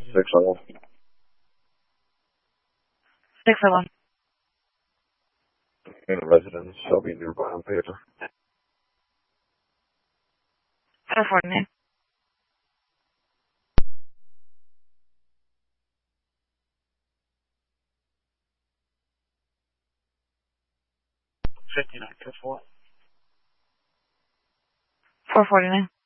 601. 601. In a residence, shall be nearby on paper. 449. 59 to 4. 449.